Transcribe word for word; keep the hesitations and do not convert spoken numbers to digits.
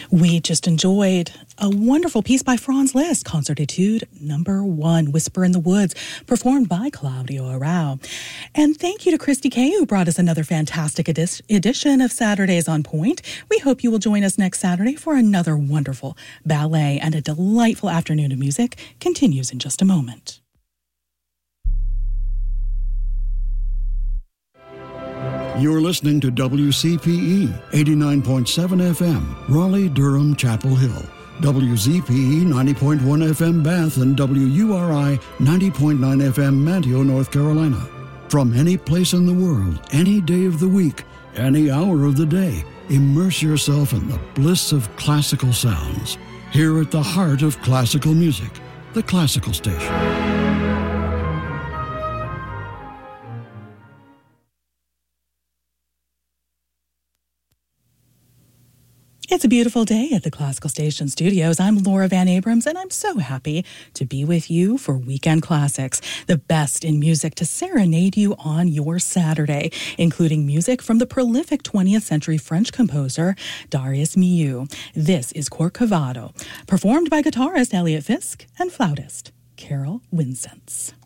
We just enjoyed a wonderful piece by Franz Liszt, Concert Etude Number One, Whisper in the Woods, performed by Claudio Arrau. And thank you to Christy Kay, who brought us another fantastic edi- edition of Saturdays on Point. We hope you will join us next Saturday for another wonderful ballet, and a delightful afternoon of music continues in just a moment. You're listening to W C P E, eighty-nine point seven F M, Raleigh, Durham, Chapel Hill. W Z P E, ninety point one F M, Bath, and W U R I, ninety point nine F M, Manteo, North Carolina. From any place in the world, any day of the week, any hour of the day, immerse yourself in the bliss of classical sounds. Here at the heart of classical music, the Classical Station. It's a beautiful day at the Classical Station Studios. I'm Laura Van Abrams, and I'm so happy to be with you for Weekend Classics, the best in music to serenade you on your Saturday, including music from the prolific twentieth century French composer Darius Milhaud. This is Corcovado, performed by guitarist Elliot Fisk and flautist Carol Winsense.